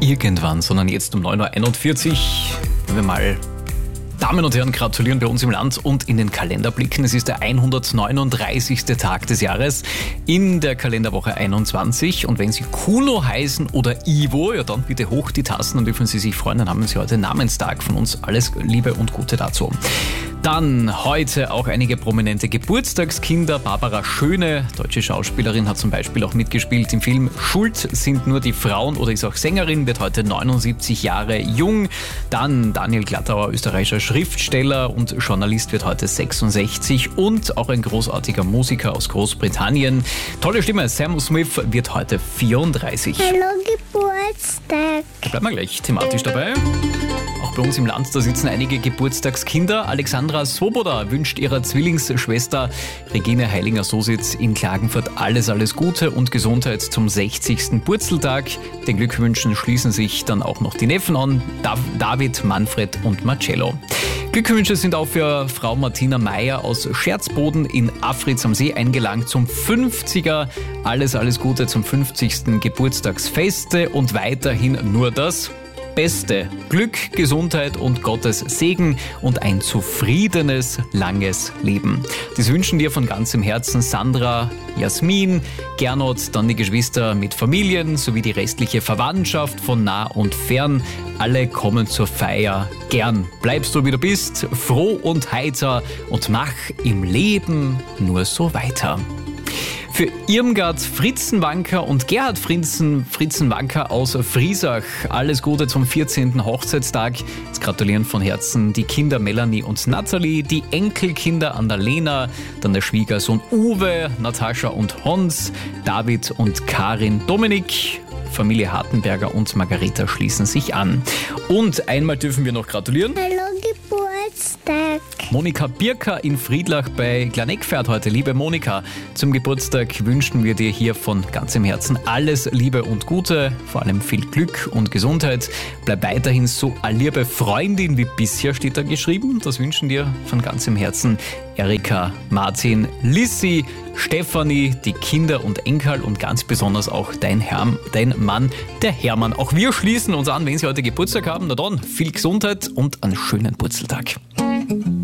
irgendwann, sondern jetzt um 9.41 Uhr. Wenn wir mal Damen und Herren gratulieren bei uns im Land und in den Kalender blicken. Es ist der 139. Tag des Jahres in der Kalenderwoche 21. Und wenn Sie Kuno heißen oder Ivo, ja dann bitte hoch die Tasten, dann dürfen Sie sich freuen. Dann haben Sie heute Namenstag. Von uns alles Liebe und Gute dazu. Dann heute auch einige prominente Geburtstagskinder. Barbara Schöne, deutsche Schauspielerin, hat zum Beispiel auch mitgespielt im Film Schuld sind nur die Frauen oder ist auch Sängerin, wird heute 79 Jahre jung. Dann Daniel Glattauer, österreichischer Schriftsteller und Journalist, wird heute 66 und auch ein großartiger Musiker aus Großbritannien. Tolle Stimme, Sam Smith wird heute 34. Hallo Geburtstag. Da bleiben wir gleich thematisch dabei. Auch bei uns im Land, da sitzen einige Geburtstagskinder. Alexandra Svoboda wünscht ihrer Zwillingsschwester Regine Heilinger-Sositz in Klagenfurt alles Gute und Gesundheit zum 60. Purzeltag. Den Glückwünschen schließen sich dann auch noch die Neffen an, David, Manfred und Marcello. Glückwünsche sind auch für Frau Martina Meyer aus Scherzboden in Afritz am See eingelangt zum 50er. Alles Gute zum 50. Geburtstagsfeste und weiterhin nur das Beste. Glück, Gesundheit und Gottes Segen und ein zufriedenes, langes Leben. Das wünschen dir von ganzem Herzen Sandra, Jasmin, Gernot, dann die Geschwister mit Familien sowie die restliche Verwandtschaft von nah und fern. Alle kommen zur Feier gern. Bleibst du wie du bist, froh und heiter und mach im Leben nur so weiter. Für Irmgard Fritzenwanker und Gerhard Fritzenwanker aus Friesach alles Gute zum 14. Hochzeitstag. Jetzt gratulieren von Herzen die Kinder Melanie und Nathalie, die Enkelkinder Annalena, dann der Schwiegersohn Uwe, Natascha und Hans, David und Karin, Dominik. Familie Hartenberger und Margareta schließen sich an. Und einmal dürfen wir noch gratulieren. Hallo Geburtstag. Monika Birker in Friedlach bei Glaneck feiert heute. Liebe Monika, zum Geburtstag wünschen wir dir hier von ganzem Herzen alles Liebe und Gute, vor allem viel Glück und Gesundheit. Bleib weiterhin so eine liebe Freundin wie bisher, steht da geschrieben. Das wünschen dir von ganzem Herzen Erika, Martin, Lissi, Stefanie, die Kinder und Enkel und ganz besonders auch dein Mann, der Hermann. Auch wir schließen uns an, wenn Sie heute Geburtstag haben. Na dann, viel Gesundheit und einen schönen Purzeltag.